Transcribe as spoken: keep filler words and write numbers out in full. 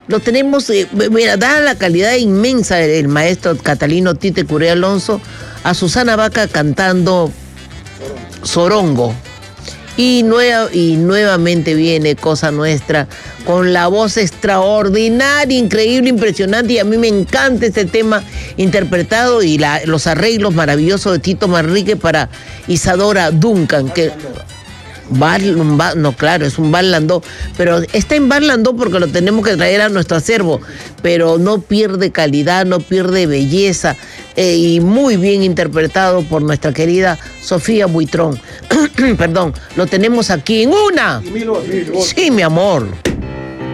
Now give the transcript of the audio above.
Lo tenemos, eh, mira, dada la calidad inmensa del maestro Catalino Tite Curé Alonso, a Susana Vaca cantando Zorongo. Y, nueva, y nuevamente viene Cosa Nuestra con la voz extraordinaria, increíble, impresionante, y a mí me encanta este tema interpretado y la, los arreglos maravillosos de Tito Manrique para Isadora Duncan, que Bar, bar, no, claro, es un barlandó, pero está en barlandó porque lo tenemos que traer a nuestro acervo, pero no pierde calidad, no pierde belleza, eh, y muy bien interpretado por nuestra querida Sofía Buitrón. Perdón, lo tenemos aquí en una. Sí, mi amor.